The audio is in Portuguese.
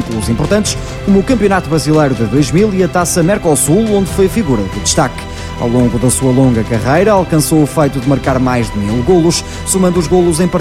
títulos importantes, como o Campeonato Brasileiro de 2000 e a Taça Mercosul, onde foi figura de destaque. Ao longo da sua longa carreira, alcançou o feito de marcar mais de 1000 golos, somando os golos em